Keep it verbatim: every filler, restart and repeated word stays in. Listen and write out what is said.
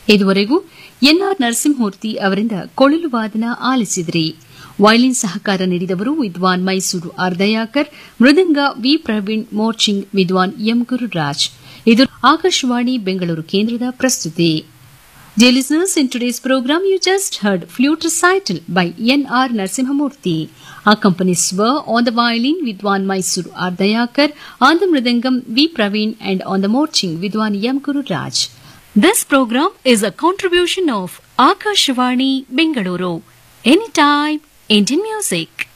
ಇದುವರೆಗೂ ಎನ್ಆರ್ ನರಸಿಂಹಮೂರ್ತಿ ಅವರಿಂದ ಕೊಳಲು ವಾದನ ಆಲಿಸಿದ್ರಿ. ವಯಲಿನ್ ಸಹಕಾರ ನೀಡಿದವರು ವಿದ್ವಾನ್ ಮೈಸೂರು ಆರ್ದಯಾಕರ್, ಮೃದಂಗ ವಿ ಪ್ರವೀಣ್, ಮೋರ್ಚಿಂಗ್ ವಿದ್ವಾನ್ ಎಂ ಗುರುರಾಜ್. ಇದು ಆಕಾಶವಾಣಿ ಬೆಂಗಳೂರು ಕೇಂದ್ರದ ಪ್ರಸ್ತುತಿ. Dear listeners, in today's program you just heard Flute Recital by N R Narasimhamurthy. Accompanies were on the violin Vidwan Mysuru Ardayakar, on the mridangam V. Praveen and on the morching Vidwan M. Guru Raj. This program is a contribution of Akashvani Bengaluru. Anytime, Indian music.